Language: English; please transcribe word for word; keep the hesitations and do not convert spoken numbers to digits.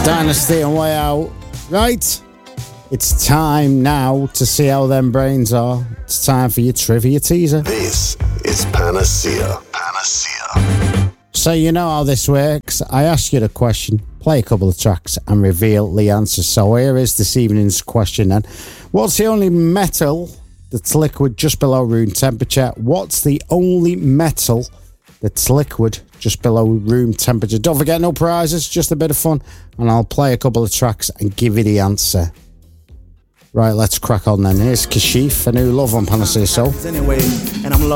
Dynasty and Way Out. Right, it's time now to see how them brains are. It's time for your trivia teaser. This is Panacea. Panacea. So you know how this works. I ask you the question, play a couple of tracks and reveal the answer. So here is this evening's question then. What's the only metal that's liquid just below room temperature? What's the only metal that's liquid just below room temperature? Don't forget, no prizes, just a bit of fun, and I'll play a couple of tracks and give you the answer. Right, let's crack on then. Here's Kashif, a new love on Panacea Soul. Anyway, and I'm